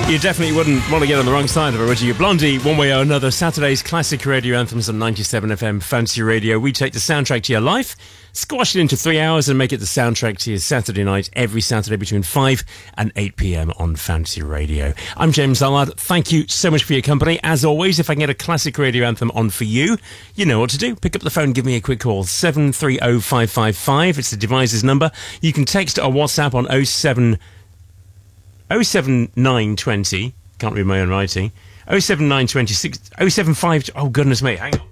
You definitely wouldn't want to get on the wrong side of it, would you? Blondie, one way or another, Saturday's classic radio anthems on 97 FM Fantasy Radio. We take the soundtrack to your life, squash it into 3 hours and make it the soundtrack to your Saturday night, every Saturday between 5 and 8 p.m. on Fantasy Radio. I'm James Allard. Thank you so much for your company. As always, if I can get a classic radio anthem on for you, you know what to do. Pick up the phone, give me a quick call, 730555. It's the device's number. You can text or WhatsApp on 07920, can't read my own writing, 07926, 075, oh goodness me, hang on.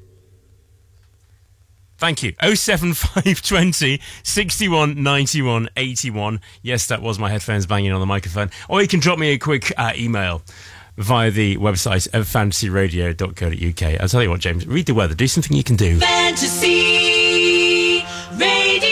Thank you. 07520 61 91 81. Yes, that was my headphones banging on the microphone. Or you can drop me a quick email via the website of fantasyradio.co.uk. I'll tell you what, James, read the weather. Do something you can do. Fantasy Radio.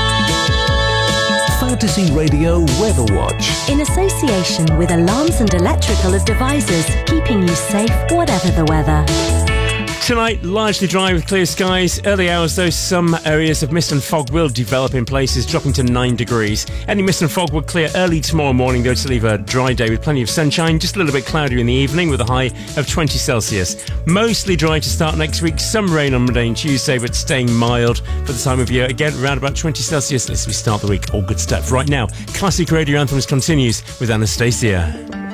Fantasy Radio Weather Watch. In association with Alarms and Electrical Devices, keeping you safe whatever the weather. Tonight, largely dry with clear skies. Early hours, though, some areas of mist and fog will develop in places, dropping to 9 degrees. Any mist and fog will clear early tomorrow morning, though, to leave a dry day with plenty of sunshine. Just a little bit cloudier in the evening with a high of 20 Celsius. Mostly dry to start next week. Some rain on Monday and Tuesday, but staying mild for the time of year. Again, around about 20 Celsius as we start the week. All good stuff. Right now, classic radio anthems continues with Anastasia.